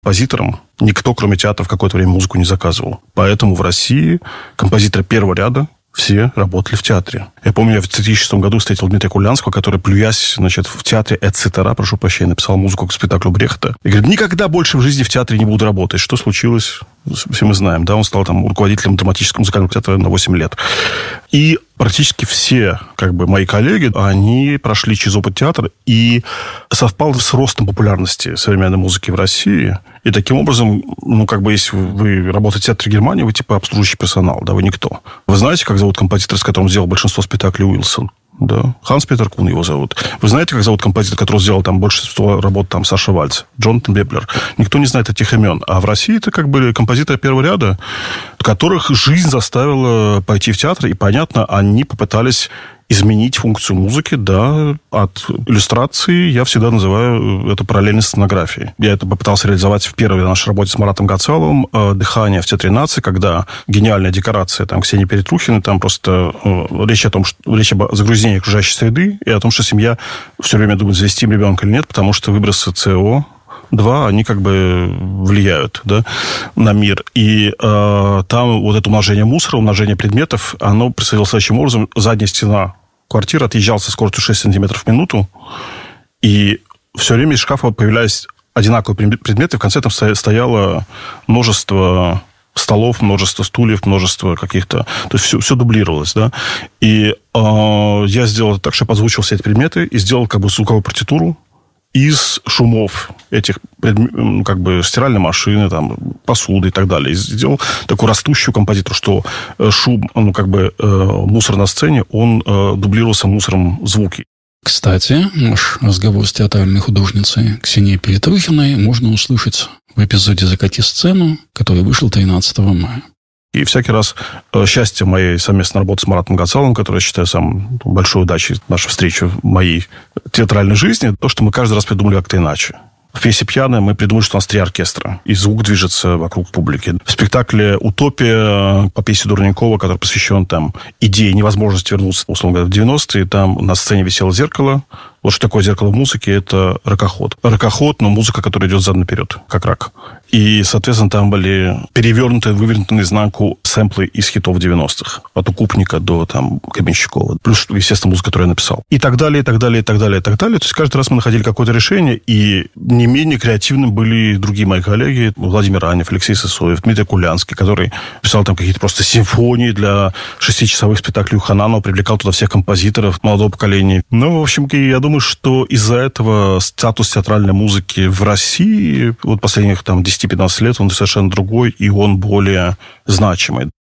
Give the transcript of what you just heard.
композиторам никто, кроме театра, в какое-то время музыку не заказывал. Поэтому в России композиторы первого ряда все работали в театре. Я помню, я в 2006 году встретил Дмитрия Курлянского, который, плюясь, в театре «Эцетера», прошу прощения, написал музыку к спектаклю Брехта. И говорит, никогда больше в жизни в театре не буду работать. Что случилось? Все мы знаем, да? Он стал руководителем драматического музыкального театра на 8 лет. И практически все, мои коллеги, они прошли через опыт театра, и совпал с ростом популярности современной музыки в России. И таким образом, если вы работаете в театре Германии, вы обслуживающий персонал, да, вы никто. Вы знаете, как зовут композитора, с которым сделал большинство спектаклей Уилсон? Да, Ханс Петер Кун его зовут. Вы знаете, как зовут композитора, который сделал большинство работ Саша Вальц? Джонатан Беблер. Никто не знает этих имен. А в России это композиторы первого ряда, которых жизнь заставила пойти в театр, и, понятно, они попытались изменить функцию музыки, да, от иллюстрации я всегда называю это параллельной сценографией. Я это попытался реализовать в первой нашей работе с Маратом Гацаловым «Дыхание» в Театре нации, когда гениальная декорация Ксении Перетрухиной, там просто речь об загрязнении окружающей среды и о том, что семья все время думает, завести им ребенка или нет, потому что выбросы СО2, они влияют, да, на мир. И там это умножение мусора, умножение предметов, оно происходило следующим образом. Задняя стена квартиры отъезжала со скоростью 6 сантиметров в минуту, и все время из шкафа появлялись одинаковые предметы. В конце там стояло множество столов, множество стульев, множество каких-то... То есть все дублировалось, да. И я сделал так, что подзвучил все эти предметы и сделал звуковую партитуру из шумов этих, стиральной машины, посуды и так далее. И сделал такую растущую композитуру, что шум, мусор на сцене, он дублировался мусором звуки. Кстати, наш разговор с театральной художницей Ксенией Перетрухиной можно услышать в эпизоде «Закати сцену», который вышел 13 мая. И всякий раз счастье моей совместной работы с Маратом Гацаловым, который я считаю самой большой удачей нашей встречи в моей театральной жизни, то, что мы каждый раз придумали как-то иначе. В пьесе «Пьяная» мы придумали, что у нас 3 оркестра, и звук движется вокруг публики. В спектакле «Утопия» по пьесе Дурникова, который посвящен идее невозможности вернуться, условно говоря, в 90-е, там на сцене висело зеркало. Вот что такое зеркало в музыке, это ракоход. Ракоход, но музыка, которая идет задом-наперед, как рак. И, соответственно, там были перевернутые, вывернутые наизнанку сэмплы из хитов 90-х. От Укупника до Гребенщикова. Плюс, естественно, музыка, которую я написал. И так далее, и так далее, и так далее, и так далее. То есть каждый раз мы находили какое-то решение, и не менее креативны были другие мои коллеги. Владимир Анев, Алексей Сысоев, Дмитрий Кулянский, который писал какие-то просто симфонии для 6-часовых спектаклей у Хананова, привлекал туда всех композиторов молодого поколения. В общем, я думаю, что из-за этого статус театральной музыки в России последних 10-15 лет он совершенно другой, и он более значимый.